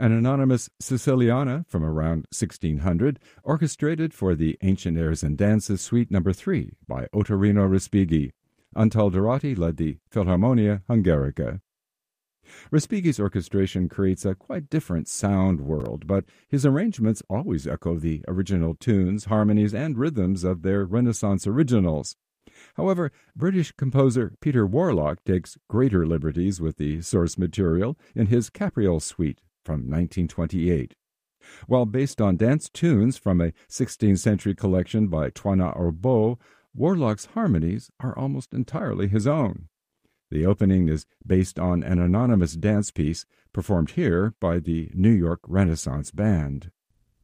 An anonymous Siciliana from around 1600, orchestrated for the Ancient Airs and Dances Suite No. 3 by Ottorino Respighi. Antal Dorati led the Philharmonia Hungarica. Respighi's orchestration creates a quite different sound world, but his arrangements always echo the original tunes, harmonies, and rhythms of their Renaissance originals. However, British composer Peter Warlock takes greater liberties with the source material in his Capriole Suite from 1928. While based on dance tunes from a 16th century collection by Toinat Orbeau, Warlock's harmonies are almost entirely his own. The opening is based on an anonymous dance piece performed here by the New York Renaissance Band.